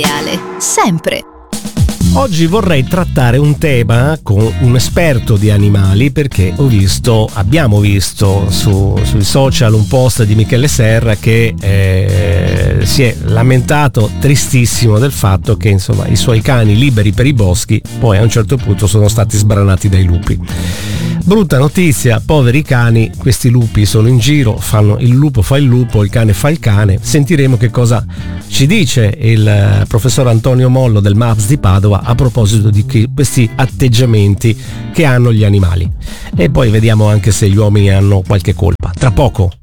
Sempre. Oggi vorrei trattare un tema con un esperto di animali, perché abbiamo visto sui social un post di Michele Serra che si è lamentato tristissimo del fatto che insomma i suoi cani liberi per i boschi poi a un certo punto sono stati sbranati dai lupi. Brutta notizia, poveri cani, questi lupi sono in giro, il lupo fa il lupo, il cane fa il cane. Sentiremo che cosa ci dice il professor Antonio Mollo del MAPS di Padova a proposito di questi atteggiamenti che hanno gli animali. E poi vediamo anche se gli uomini hanno qualche colpa. Tra poco.